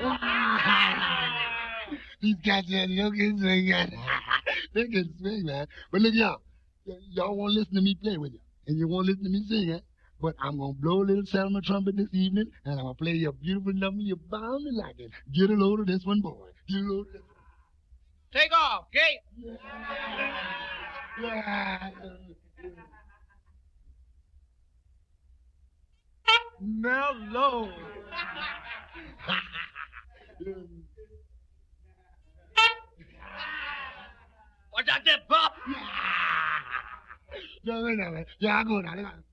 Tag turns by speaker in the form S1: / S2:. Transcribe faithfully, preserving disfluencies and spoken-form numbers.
S1: These cats here, you can sing, man. They can sing, man. But look, y'all, y'all won't listen to me play with you, and you won't listen to me sing it. But I'm gonna blow a little Selma trumpet this evening, and I'm gonna play you a beautiful number. You're bound to like it. Get a load of this one, boy. Get a load of this one.
S2: Take off, Gate.
S1: Yeah. Mellow.
S2: Watch out there, Bob.
S1: No, no, no. Yeah, I go now.